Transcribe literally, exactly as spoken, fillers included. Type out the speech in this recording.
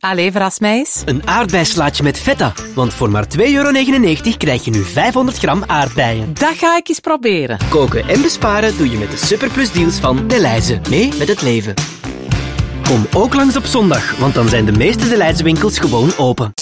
Allee, verras mij eens. Een aardbeislaatje met feta. Want voor maar twee euro negenennegentig krijg je nu vijfhonderd gram aardbeien. Dat ga ik eens proberen. Koken en besparen doe je met de Superplus deals van Delhaize. Mee met het leven. Kom ook langs op zondag, want dan zijn de meeste Delhaize winkels gewoon open.